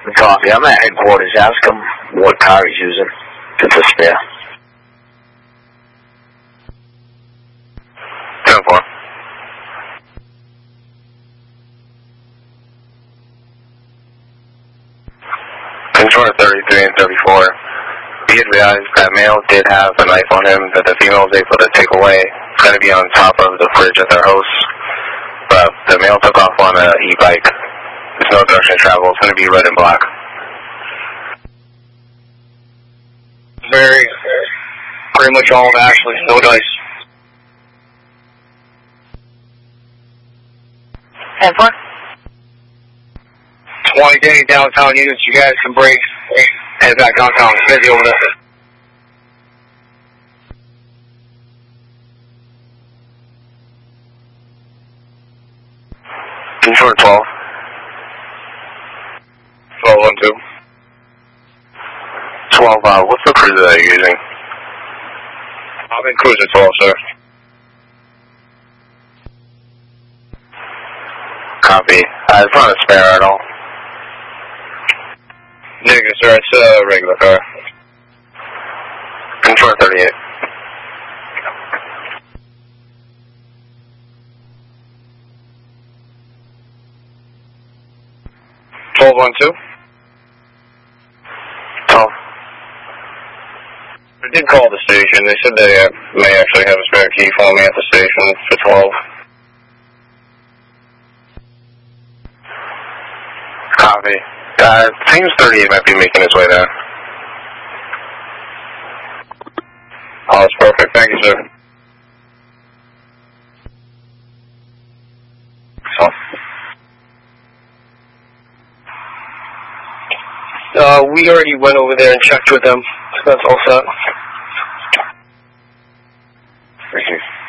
Copy. I'm at headquarters. Ask him what car he's using. If it's a spare. 10-4. Control 33 and 34. Be advised that male did have a knife on him that the female was able to take away. It's going to be on top of the fridge at their house. But the male took off on an e-bike. There's no direction to travel. It's going to be red and black. Pretty much all of Ashley. No dice. 10-4. 20 day downtown units. You guys can break. Head back downtown. It's busy over there. Control 12. 12-1-2. 12, what's the cruiser that you're using? I'm in cruiser 12, sir. Copy. It's not a spare at all. Negative, sir. It's a regular car. Control 38. Twelve 1-2. 12. I did call the station. They said they may actually have a spare key for me at the station for 12. Copy. Seems 38 might be making his way there. Oh, that's perfect. Thank you, sir. We already went over there and checked with them. So that's all set. Thank you.